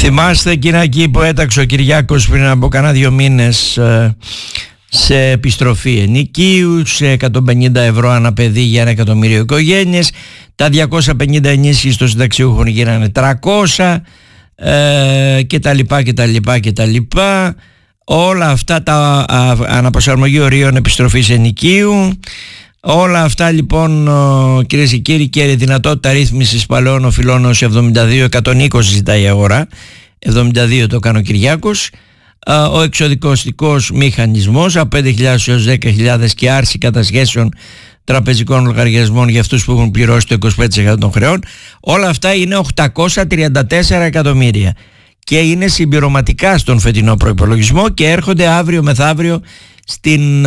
Θυμάστε εκείνα εκεί που έταξε ο Κυριάκος πριν από κάνα 2 μήνες σε επιστροφή ενοικίου, σε 150 ευρώ ανά παιδί για 1 εκατομμύριο οικογένειες, τα 250 ενίσχυση των συνταξιούχων γίνανε 300 κτλ. Όλα αυτά τα αναπροσαρμογή ορίων επιστροφής ενοικίου, όλα αυτά λοιπόν κυρίες και κύριοι, και η δυνατότητα ρύθμισης παλαιών οφειλών ως 72, 120 ζητάει η αγορά, 72 το κάνει ο Κυριάκος, ο εξοδικοστικός μηχανισμός από 5.000 έως 10.000 και άρση κατασχέσεων τραπεζικών λογαριασμών για αυτούς που έχουν πληρώσει το 25% των χρεών. Όλα αυτά είναι 834 εκατομμύρια και είναι συμπληρωματικά στον φετινό προϋπολογισμό και έρχονται αύριο μεθαύριο στην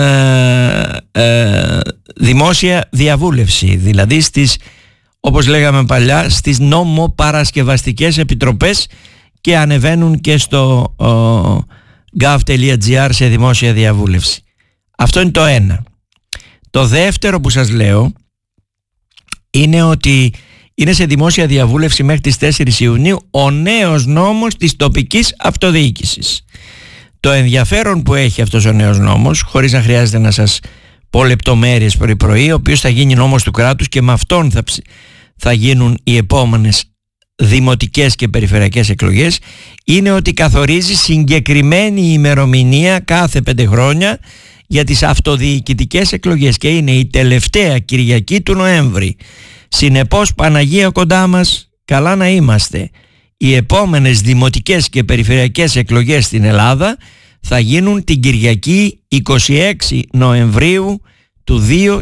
δημόσια διαβούλευση, δηλαδή στις, όπως λέγαμε παλιά, στις νομοπαρασκευαστικές επιτροπές, και ανεβαίνουν και στο gov.gr σε δημόσια διαβούλευση. Αυτό είναι το ένα. Το δεύτερο που σας λέω είναι ότι είναι σε δημόσια διαβούλευση μέχρι τις 4 Ιουνίου ο νέος νόμος της τοπικής αυτοδιοίκησης. Το ενδιαφέρον που έχει αυτός ο νέος νόμος, χωρίς να χρειάζεται να σας πω λεπτομέρειες πρωί-πρωί, ο οποίος θα γίνει νόμος του κράτους και με αυτόν θα γίνουν οι επόμενες δημοτικές και περιφερειακές εκλογές, είναι ότι καθορίζει συγκεκριμένη ημερομηνία κάθε 5 χρόνια για τις αυτοδιοικητικές εκλογές και είναι η τελευταία Κυριακή του Νοέμβρη. Συνεπώς, Παναγία κοντά μας, καλά να είμαστε. Οι επόμενες δημοτικές και περιφερειακές εκλογές στην Ελλάδα θα γίνουν την Κυριακή 26 Νοεμβρίου του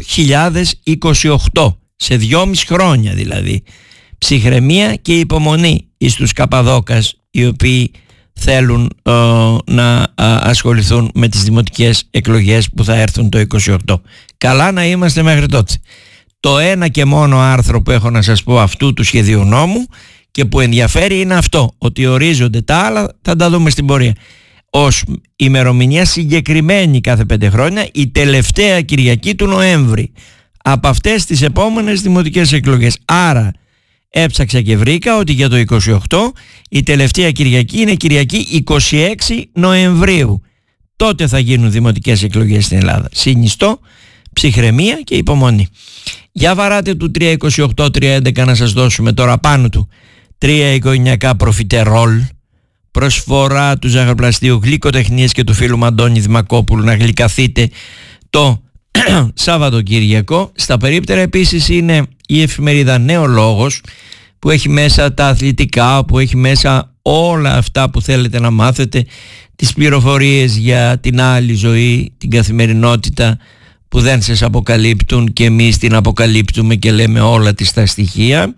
2028, σε 2,5 χρόνια δηλαδή. Ψυχραιμία και υπομονή εις τους Καπαδόκας οι οποίοι θέλουν να ασχοληθούν με τις δημοτικές εκλογές που θα έρθουν το 28. Καλά να είμαστε μέχρι τότε. Το ένα και μόνο άρθρο που έχω να σας πω αυτού του σχεδίου νόμου και που ενδιαφέρει είναι αυτό, ότι ορίζονται τα άλλα, θα τα δούμε στην πορεία, ως ημερομηνία συγκεκριμένη κάθε 5 χρόνια η τελευταία Κυριακή του Νοέμβρη από αυτές τις επόμενες δημοτικές εκλογές. Άρα έψαξα και βρήκα ότι για το 28 η τελευταία Κυριακή είναι Κυριακή 26 Νοεμβρίου. Τότε θα γίνουν δημοτικές εκλογές στην Ελλάδα. Συνιστώ ψυχραιμία και υπομονή. Για βαράτε του 328-311 να σας δώσουμε τώρα πάνω του 3 οικογενειακά προφιτερόλ, προσφορά του ζαχαροπλαστείου Γλυκοτεχνίες και του φίλου Αντώνη Δημακόπουλου να γλυκαθείτε το Σαββατοκύριακο. Στα περίπτερα επίσης είναι η εφημερίδα Νέο Λόγος, που έχει μέσα τα αθλητικά, που έχει μέσα όλα αυτά που θέλετε να μάθετε, τις πληροφορίες για την άλλη ζωή, την καθημερινότητα που δεν σας αποκαλύπτουν και εμείς την αποκαλύπτουμε και λέμε όλα τις τα στοιχεία.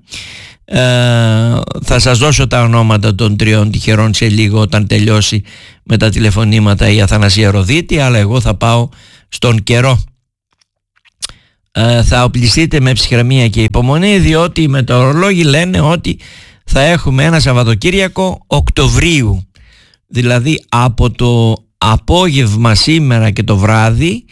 Θα σας δώσω τα ονόματα των 3 τυχερών σε λίγο όταν τελειώσει με τα τηλεφωνήματα η Αθανασία Ροδίτη, αλλά εγώ θα πάω στον καιρό. Θα οπλιστείτε με ψυχραιμία και υπομονή, διότι οι μετεωρολόγοι λένε ότι θα έχουμε ένα Σαββατοκύριακο Οκτωβρίου, δηλαδή από το απόγευμα σήμερα και το βράδυ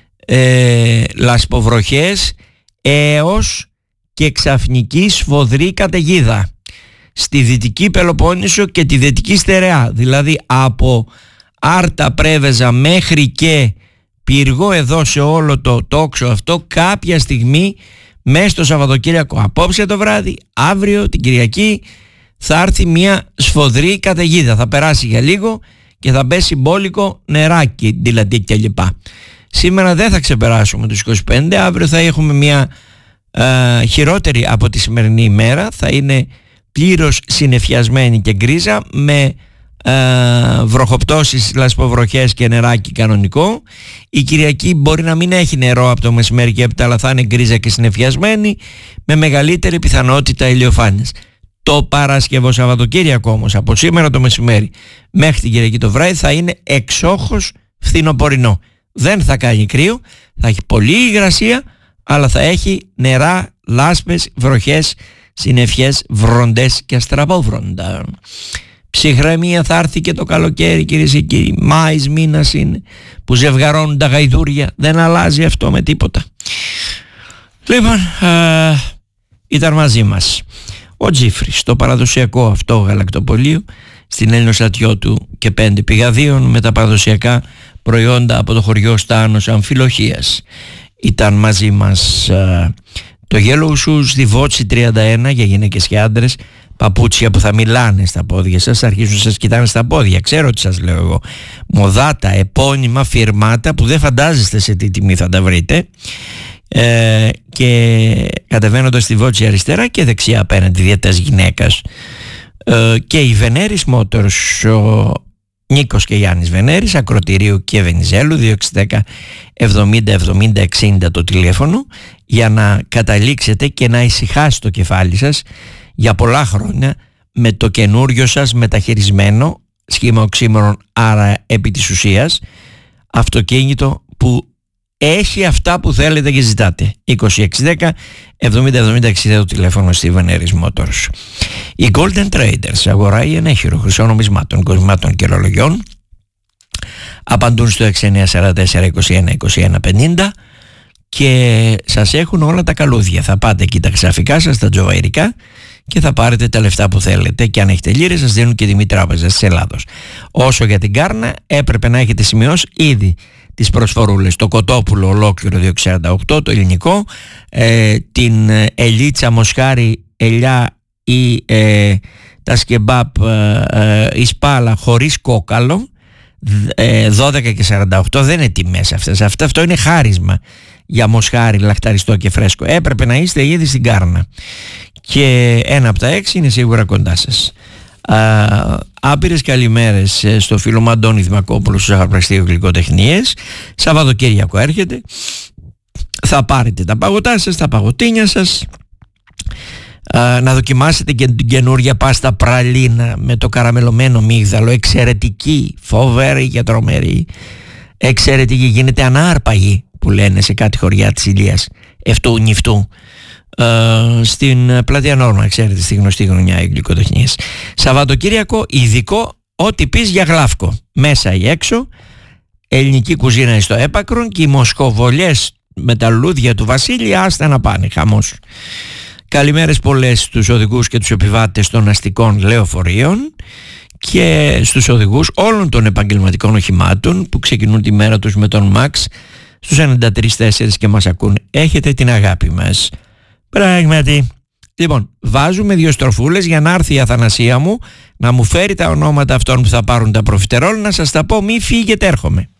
λασποβροχές έως και ξαφνική σφοδρή καταιγίδα στη Δυτική Πελοπόννησο και τη Δυτική Στερεά, δηλαδή από Άρτα, Πρέβεζα μέχρι και Πύργο, εδώ σε όλο το τόξο αυτό, κάποια στιγμή μέσα στο Σαββατοκύριακο, απόψε το βράδυ, αύριο την Κυριακή, θα έρθει μια σφοδρή καταιγίδα. Θα περάσει για λίγο και θα πέσει μπόλικο νεράκι δηλαδή κλπ. Σήμερα δεν θα ξεπεράσουμε τους 25, αύριο θα έχουμε μια χειρότερη από τη σημερινή ημέρα, θα είναι πλήρως συννεφιασμένη και γκρίζα με βροχοπτώσεις, λασποβροχές και νεράκι κανονικό. Η Κυριακή μπορεί να μην έχει νερό από το μεσημέρι και έπειτα, αλλά θα είναι γκρίζα και συννεφιασμένη με μεγαλύτερη πιθανότητα ηλιοφάνειας. Το Παρασκευό Σαββατοκύριακο όμως, από σήμερα το μεσημέρι μέχρι την Κυριακή το βράδυ, θα είναι εξόχως φθινοπορεινό. Δεν θα κάνει κρύο, θα έχει πολλή υγρασία, αλλά θα έχει νερά, λάσπες, βροχές, συννεφιές, βροντές και αστραπόβροντα. Ψυχραιμία, θα έρθει και το καλοκαίρι κυρίες και κύριοι. Μάης μήνας είναι που ζευγαρώνουν τα γαϊδούρια. Δεν αλλάζει αυτό με τίποτα. Λοιπόν, ήταν μαζί μας ο Τζίφρης, το παραδοσιακό αυτό γαλακτοπωλείο, στην Ελληνοστατιό του και 5 πηγαδίων με τα παραδοσιακά προϊόντα από το χωριό Στάνος Αμφιλοχίας. Ήταν μαζί μας το Yellow Shoes στη Βότση 31 για γυναίκες και άντρες, παπούτσια που θα μιλάνε στα πόδια σας, θα αρχίσουν να σας κοιτάνε στα πόδια, ξέρω τι σας λέω εγώ, μοδάτα, επώνυμα, φιρμάτα που δεν φαντάζεστε σε τι τιμή θα τα βρείτε, και κατεβαίνοντας στη Βότση αριστερά και δεξιά απέναντι διέτας γυναίκας, και η Veneris Motors, ο Νίκος και Γιάννης Βενέρης, Ακροτηρίου και Βενιζέλου, 260 70 70 60 το τηλέφωνο, για να καταλήξετε και να ησυχάσει το κεφάλι σας για πολλά χρόνια με το καινούριο σας μεταχειρισμένο σχήμα οξύμορων, άρα επί της ουσίας αυτοκίνητο που έχει αυτά που θέλετε και ζητάτε. 2610 70 70 60 το τηλέφωνο στη Veneris Motors. Οι Golden Traders, αγορά ή ενέχειρο χρυσών νομισμάτων, κοσμάτων και ρολογιών, απαντούν στο 6944 21 21 50 και σας έχουν όλα τα καλούδια. Θα πάτε εκεί τα ξαφικά σας, τα τζοβαϊρικά, και θα πάρετε τα λεφτά που θέλετε, και αν έχετε λίρες σας δίνουν και τιμή τράπεζας της Ελλάδος. Όσο για την Κάρνα, έπρεπε να έχετε σημειώσει ήδη τις προσφορούλες, το κοτόπουλο ολόκληρο 248 το ελληνικό, την ελίτσα, μοσχάρι, ελιά ή τα σκεμπάπ η σπάλα χωρίς κόκαλο, 12 και 48, δεν είναι τιμές αυτές, αυτό είναι χάρισμα για μοσχάρι λαχταριστό και φρέσκο. Έπρεπε να είστε ήδη στην Κάρνα και ένα από τα 6 είναι σίγουρα κοντά σας. Άπειρες καλημέρες στο φίλο μου Αντώνη Δημακόπουλο στους Αγροπραστείο Γλυκοτεχνίες. Σαββατοκύριακο έρχεται, θα πάρετε τα παγωτά σας, τα παγωτίνια σας, να δοκιμάσετε και την καινούρια πάστα πραλίνα με το καραμελωμένο μίγδαλο, εξαιρετική, φοβερή και τρομερή, εξαιρετική, γίνεται ανάρπαγη που λένε σε κάτι χωριά της Ηλίας, εφτού νυφτού, στην πλατεία Νόρμα, ξέρετε, στη γνωστή γωνιά οι Γλυκοτεχνίες. Σαββατοκύριακο ειδικό, ό,τι πεις για γλάφκο, μέσα ή έξω, ελληνική κουζίνα στο έπακρον, και οι μοσχοβολιές με τα λουλούδια του Βασίλη άστα να πάνε, χαμός. Καλημέρες πολλές στους οδηγούς και τους επιβάτες των αστικών λεωφορείων και στους οδηγούς όλων των επαγγελματικών οχημάτων που ξεκινούν τη μέρα τους με τον Max στους 93.4 και μας ακούν. Έχετε την αγάπη μας. Πράγματι. Λοιπόν, βάζουμε 2 στροφούλες για να έρθει η Αθανασία μου να μου φέρει τα ονόματα αυτών που θα πάρουν τα προφιτερόλ, να σας τα πω, μη φύγετε, έρχομαι.